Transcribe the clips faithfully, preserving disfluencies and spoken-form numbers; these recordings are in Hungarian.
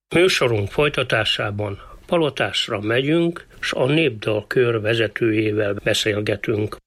Műsorunk folytatásában Palotásra megyünk, s a Népdalkör vezetőjével beszélgetünk.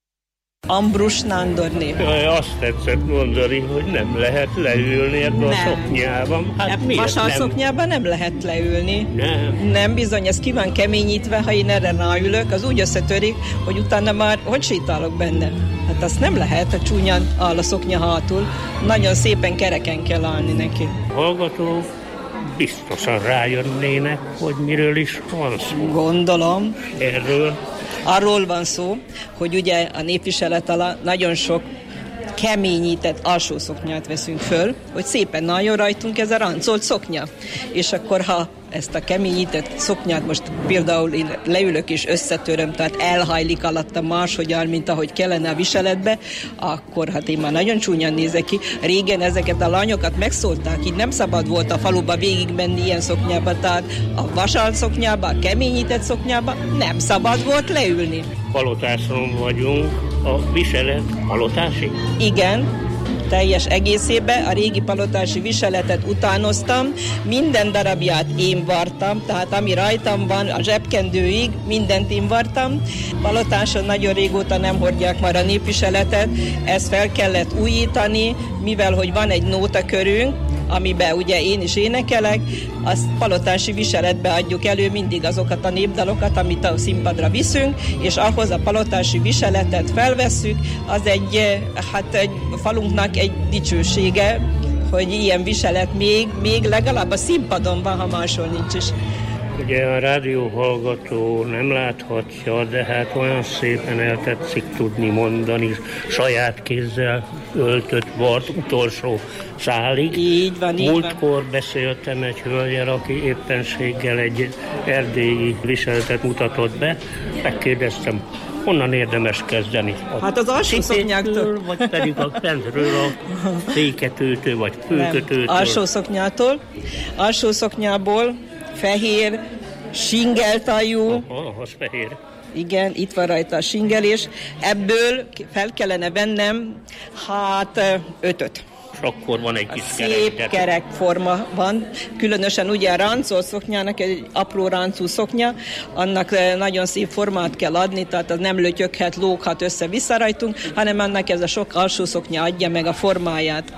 Ambrus Nándorné. Jaj, azt tetszett mondani, hogy nem lehet leülni ebbe a szoknyában. Hát e, vasal szoknyában nem lehet leülni. Nem. Nem, bizony, ez ki van keményítve, ha én erre ráülök, az úgy összetörik, hogy utána már hogy sétálok benne. Hát azt nem lehet, a csúnyan áll a szoknya hátul. Nagyon szépen kereken kell állni neki. Hallgatók biztosan rájönnének, hogy miről is van szó. Gondolom. Erről. Arról van szó, hogy ugye a népviselet alatt nagyon sok keményített alsó szoknyát veszünk föl, hogy szépen nagyon rajtunk ez a ráncolt szoknya. És akkor, ha ezt a keményített szoknyát most például én leülök és összetöröm, tehát elhajlik alatta máshogyan, mint ahogy kellene a viseletbe, akkor hát én már nagyon csúnyan nézek ki. Régen ezeket a lányokat megszólták, így nem szabad volt a faluba végigmenni ilyen szoknyába, tehát a vasal szoknyába, a keményített szoknyába nem szabad volt leülni. Palotáson vagyunk, a viselet palotási? Igen. Teljes egészében a régi palotási viseletet utánoztam, minden darabját én vartam, tehát ami rajtam van, a zsebkendőig mindent én vartam. Palotáson nagyon régóta nem hordják már a népviseletet, ezt fel kellett újítani, mivel hogy van egy nótakörünk, amiben ugye én is énekelek, azt palotási viseletbe adjuk elő mindig azokat a népdalokat, amit a színpadra viszünk, és ahhoz a palotási viseletet felvesszük, az egy, hát egy falunknak egy dicsősége, hogy ilyen viselet még, még legalább a színpadon van, ha máshol nincs is. Ugye a rádióhallgató nem láthatja, de hát olyan szépen el tetszik tudni mondani, saját kézzel öltött vart utolsó szálig. Így van, így Múltkor van. beszéltem egy hölgyel, aki éppenséggel egy erdélyi viseletet mutatott be. Megkérdeztem, honnan érdemes kezdeni? A hát az alsó szoknyáktól. Vagy pedig a fentről a féketőtől, vagy főkötőtől? Nem, alsó szoknyától. Alsó szoknyából fehér, singeltajú. Aha, az fehér. Igen, itt van rajta a singelés. Ebből fel kellene vennem, hát ötöt. És akkor van egy kis szép kerek. kerek forma van. Különösen ugye a ráncolt szoknyának, egy apró ráncú szoknya, annak nagyon szép formát kell adni, tehát az nem lötyöghet, lóghat össze-vissza rajtunk, hanem annak ez a sok alsó szoknya adja meg a formáját.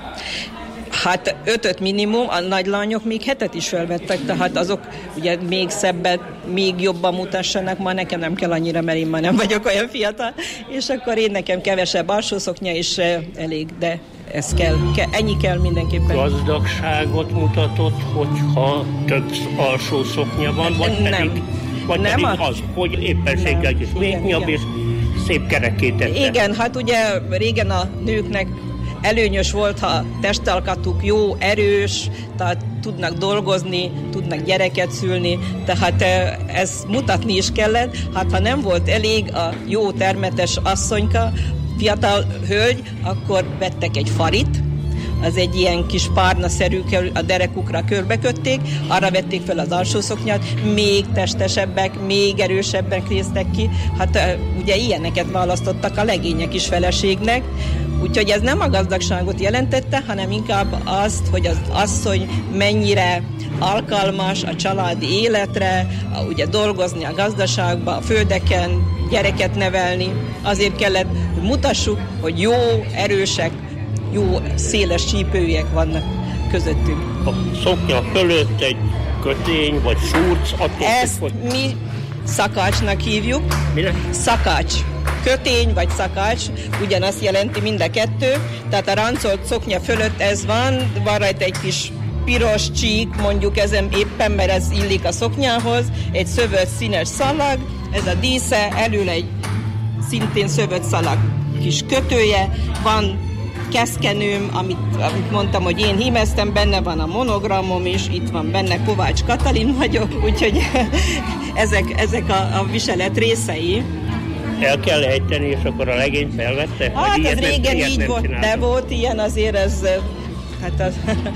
Hát ötöt minimum, a nagy lányok még hetet is felvettek, tehát azok ugye még szebbet, még jobban mutassanak, ma nekem nem kell annyira, mert én már nem vagyok olyan fiatal, és akkor én nekem kevesebb alsó szoknya is elég, de ez kell, ke, ennyi kell mindenképpen. Gazdagságot mutatott, hogyha több alsó szoknya van, vagy nem. pedig, vagy nem pedig a... az, hogy éppenséggel is végnyabb és szép kerekítette. Igen, hát ugye régen a nőknek előnyös volt, ha testalkatuk jó, erős, tehát tudnak dolgozni, tudnak gyereket szülni, tehát ezt mutatni is kellett. Hát ha nem volt elég a jó termetes asszonyka, fiatal hölgy, akkor vettek egy farit, az egy ilyen kis párnaszerű, a derekukra körbekötték, arra vették fel az alsó szoknyát, még testesebbek, még erősebbek néztek ki. Hát ugye ilyeneket választottak a legények is feleségnek, úgyhogy ez nem a gazdagságot jelentette, hanem inkább azt, hogy az asszony mennyire alkalmas a családi életre, ugye dolgozni a gazdaságban, a földeken, gyereket nevelni. Azért kellett, hogy mutassuk, hogy jó, erősek, jó, széles csípőjek vannak közöttünk. A szoknya fölött egy kötény, vagy szúrc, attól ezt hogy... mi szakácsnak hívjuk. Mire? Szakács. Kötény vagy szakács, ugyanazt jelenti mind a kettő, tehát a ráncolt szoknya fölött ez van, van rajta egy kis piros csík, mondjuk ezen éppen, mert ez illik a szoknyához, egy szövött színes szalag, ez a dísze, elől egy szintén szövött szalag kis kötője, van keszkenőm, amit, amit mondtam, hogy én hímeztem, benne van a monogramom is, itt van benne, Kovács Katalin vagyok, úgyhogy ezek, ezek a, a viselet részei. El kell ejteni, és akkor a legény felvette? Hát ez régen így volt, de volt ilyen, azért ez Hát az,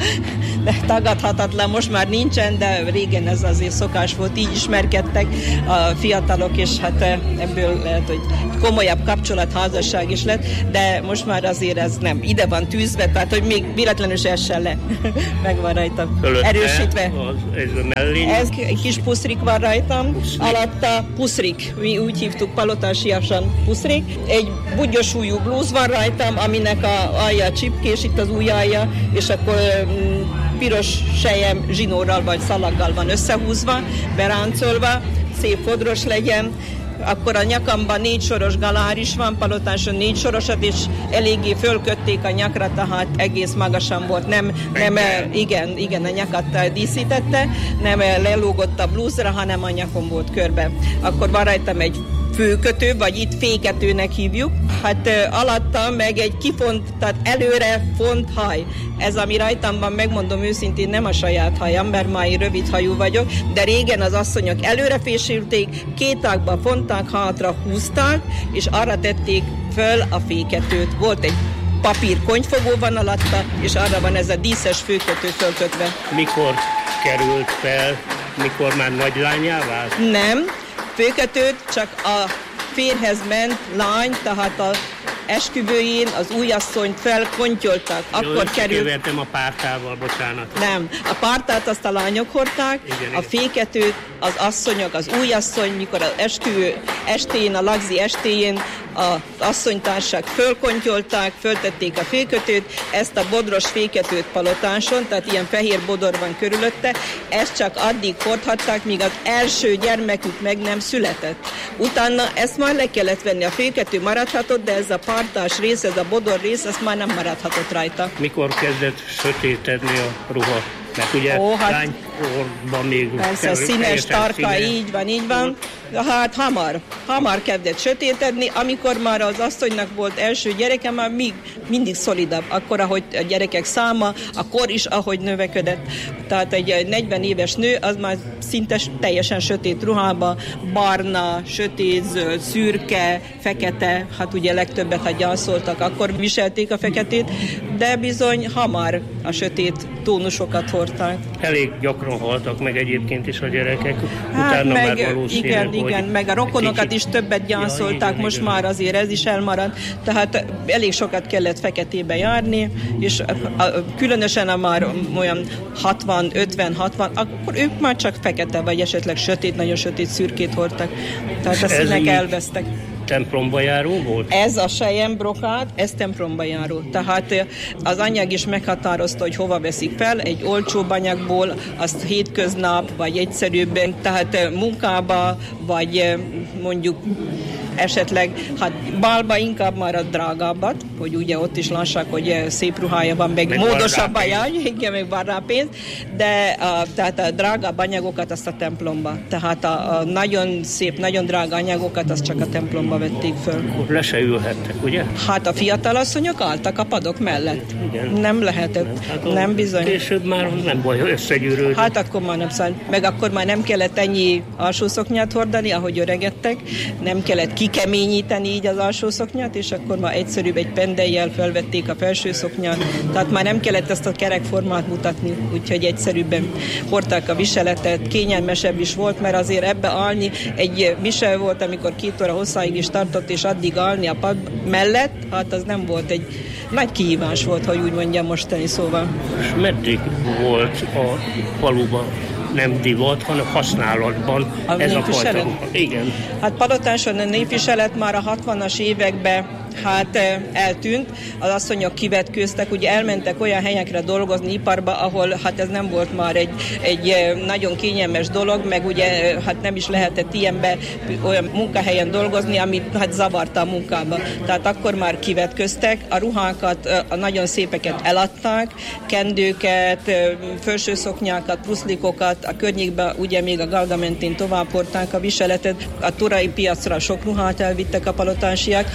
de tagadhatatlan, most már nincsen, de régen ez azért szokás volt, így ismerkedtek a fiatalok, és hát ebből lehet, hogy komolyabb kapcsolat, házasság is lett, de most már azért ez nem. Ide van tűzve, tehát hogy még véletlenül se essen le. Meg van rajta Fölötte erősítve. Az, ez mellé. Ez egy kis puszrik van rajtam, puszrik. Alatta puszrik, mi úgy hívtuk palotásiasan puszrik. Egy bugyos ujjú blúz van rajtam, aminek a alja csipkés, itt az ujjalja, és akkor mm, piros sejem zsinórral vagy szalaggal van összehúzva, beráncolva, szép fodros legyen. Akkor a nyakamban négy soros galár is van, palotáson négy sorosat, és eléggé fölkötték a nyakra, tehát egész magasan volt. Nem, nem igen, igen, a nyakat díszítette, nem lelógott a blúzra, hanem a nyakon volt körbe. Akkor van rajtam egy főkötő, vagy itt féketőnek hívjuk. Hát uh, alatta meg egy kifont, tehát előre font haj. Ez, ami rajtam van, megmondom őszintén, nem a saját hajam, mert már én rövid hajú vagyok, de régen az asszonyok előre fésülték, két ágba fonták, hátra húzták, és arra tették föl a féketőt. Volt egy papír konyfogó van alatta, és arra van ez a díszes főkötő fölkötve. Mikor került fel, mikor már nagylányá vált? Nem. Főkötőt csak a férhez ment lány, tehát a esküvőjén az újasszonyt felkontyoltak. Akkor Jó, került... Kevertem a pártával, bocsánat. Nem, a pártát azt a lányok hordták, igen, a féketőt az asszonyok, az újasszony, mikor az esküvő estén, a lagzi estéjén az asszonytársak fölkontyolták, föltették a fékötőt, ezt a bodros féketőt palotáson, tehát ilyen fehér bodor van körülötte, ezt csak addig hordhatták, míg az első gyermekük meg nem született. Utána ezt már le kellett venni, a fékető maradhatott, de ez a pártás rész, ez a bodor rész, ez már nem maradhatott rajta. Mikor kezdett sötétedni a ruha? Mert ugye Ó, hát, lánykorban még... Persze, színes, tarka, színes. így van, így van. Hát hamar, hamar kezdett sötétedni, amikor már az asszonynak volt első gyereke, már még mindig szolidabb. Akkor, ahogy a gyerekek száma, a kor is, ahogy növekedett. Tehát egy negyven éves nő, az már szinte teljesen sötét ruhába, barna, sötét, zöld, szürke, fekete, hát ugye legtöbbet, ha gyászoltak, akkor viselték a feketét, de bizony hamar a sötét tónusokat hordták. Elég gyakran haltak meg egyébként is a gyerekek, hát utána meg, már valószínű, igen, igen, meg a rokonokat kicsit... is többet gyászolták, ja, igen, most igen. Már azért ez is elmaradt, tehát elég sokat kellett feketébe járni, és a, a, különösen a már olyan hatvan, ötven, hatvan, akkor ők már csak fekete, vagy esetleg sötét, nagyon sötét szürkét hordtak, tehát a színek elvesztek. Templomba járó volt? Ez a selyembrokát, ez templomba járó. Tehát az anyag is meghatározta, hogy hova veszik fel, egy olcsóbb anyagból, azt hétköznap, vagy egyszerűbben, tehát munkába, vagy mondjuk esetleg, hát bálba inkább már a drágábbat, hogy ugye ott is lássák, hogy szép ruhája van, meg, meg módosabb a jár, igen, meg van rá pénz, de a, tehát a drágább anyagokat azt a templomba. Tehát a, a nagyon szép, nagyon drága anyagokat azt csak a templomba vették föl. Akkor le se ülhettek, ugye? Hát a fiatalasszonyok álltak a padok mellett. Igen. Nem lehetett. Nem, hát nem bizony. Később már nem baj, hogy összegyűrődött. Hát akkor már nem szánt. Meg akkor már nem kellett ennyi alsószoknyát hordani, ahogy öregedtek. Nem kellett kikeményíteni így az alsószoknyát, és akkor már egyszerűbb egy pendellyel felvették a felső szoknyát. Tehát már nem kellett ezt a kerekformát mutatni, úgyhogy egyszerűbben hordták a viseletet. Kényelmesebb is volt, mert azért ebbe állni egy visel volt, amikor két óra hosszáig is tartott, és addig állni a pad mellett, hát az nem volt egy nagy kihívás volt, hogy úgy mondjam mostani szóval. És meddig volt a faluban nem divat, hanem használatban a ez a fajta? Igen. Hát Palotáson a népviselet már a hatvanas években hát eltűnt, az asszonyok kivetkőztek, ugye elmentek olyan helyekre dolgozni iparba, ahol hát ez nem volt már egy, egy nagyon kényelmes dolog, meg ugye hát nem is lehetett ilyenbe olyan munkahelyen dolgozni, amit hát zavarta a munkába. Tehát akkor már kivetköztek, a ruhákat, a nagyon szépeket eladták, kendőket, felsőszoknyákat, pruszlikokat, a környékben ugye még a Galga mentén tovább hordták a viseletet, a torai piacra sok ruhát elvittek a palotásiak,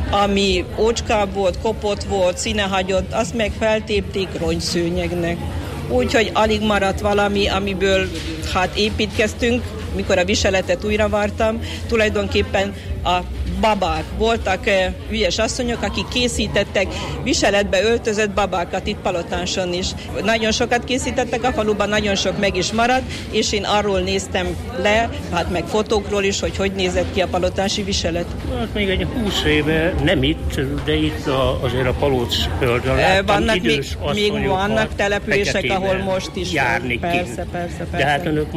ami ócskább volt, kopott volt, színehagyott, azt meg feltépték rongyszőnyegnek. Úgyhogy alig maradt valami, amiből hát építkeztünk, mikor a viseletet újra vartam, tulajdonképpen a babák. Voltak eh, ügyes asszonyok, akik készítettek viseletbe öltözött babákat itt Palotánson is. Nagyon sokat készítettek a faluban, nagyon sok meg is maradt, és én arról néztem le, hát meg fotókról is, hogy hogy nézett ki a palotánsi viselet. Hát még egy húsz éve, nem itt, de itt a, azért a Palóc-földön láttam vannak idős még, még vannak települések, feketével ahol most is járni persze, persze, persze. De hát önök